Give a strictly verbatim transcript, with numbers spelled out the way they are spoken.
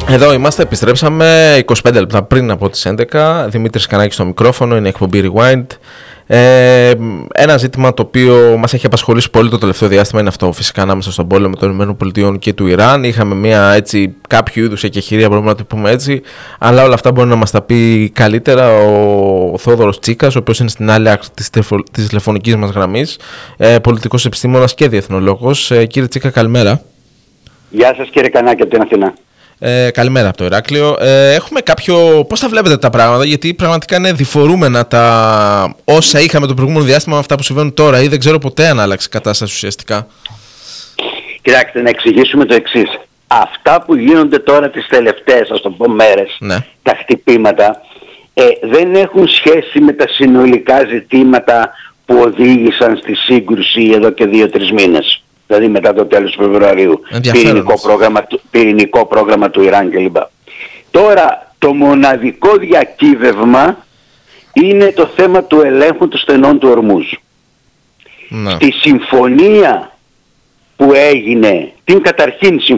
Εδώ είμαστε, επιστρέψαμε είκοσι πέντε λεπτά πριν από τις έντεκα. Δημήτρης Κανάκης στο μικρόφωνο, είναι η εκπομπή Rewind. Ε, ένα ζήτημα το οποίο μας έχει απασχολήσει πολύ το τελευταίο διάστημα είναι αυτό, φυσικά, ανάμεσα στον πόλεμο των ΗΠΑ και του Ιράν. Είχαμε μια έτσι, κάποιο είδους εκεχηρία, μπορούμε να το πούμε έτσι, αλλά όλα αυτά μπορεί να μας τα πει καλύτερα ο Θόδωρος Τσίκας, ο οποίος είναι στην άλλη άκρη της, τηλεφω... της τηλεφωνικής μας γραμμής, ε, πολιτικός επιστήμονας και διεθνολόγος. Ε, κύριε Τσίκα, καλημέρα. Γεια σας κύριε Κανάκη από την Αθηνά. Ε, καλημέρα από το Ηράκλειο. Ε, έχουμε κάποιο. Πώς τα βλέπετε τα πράγματα, γιατί πραγματικά είναι διφορούμενα τα όσα είχαμε το προηγούμενο διάστημα με αυτά που συμβαίνουν τώρα, ή δεν ξέρω ποτέ αν άλλαξε η κατάσταση ουσιαστικά. Κοιτάξτε, να εξηγήσουμε το εξής. Αυτά που γίνονται τώρα τις τελευταίες, ας το πω, μέρες, ναι. τα χτυπήματα, ε, δεν έχουν σχέση με τα συνολικά ζητήματα που οδήγησαν στη σύγκρουση εδώ και δύο-τρεις μήνες. Δηλαδή μετά το τέλος του Φεβρουαρίου, πυρηνικό πρόγραμμα, πυρηνικό πρόγραμμα του Ιράν κλπ. Τώρα το μοναδικό διακύβευμα είναι το θέμα του ελέγχου των στενών του Ορμούζ. Ναι. Στη συμφωνία που έγινε, την καταρχήν